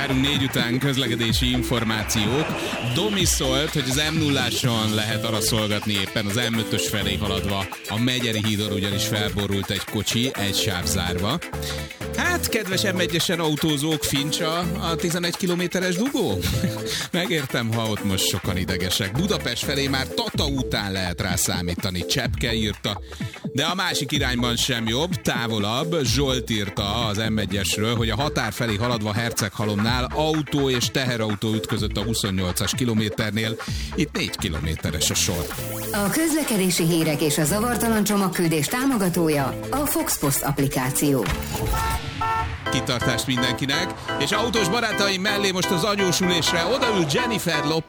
járunk 4 után, közlekedési információk. Domi szólt, hogy az M0-áson lehet arra szolgatni éppen az M5-ös felé haladva. A Megyeri hídon ugyanis felborult egy kocsi, egy sáv zárva. Hát, kedves M1-esen autózók, Fincsa a 11 kilométeres dugó? Megértem, ha ott most sokan idegesek. Budapest felé már Tata után lehet rá számítani, Csepke írta. De a másik irányban sem jobb, távolabb. Zsolt írta az M1-esről, hogy a határ felé haladva Herceghalomnál autó és teherautó ütközött a 28-as kilométernél. Itt 4 kilométeres a sor. A közlekedési hírek és a zavartalan csomagküldés támogatója a Fox Post applikáció. Kitartást mindenkinek, és autós barátaim mellé most az agyósülésre odaül Jennifer Lopez.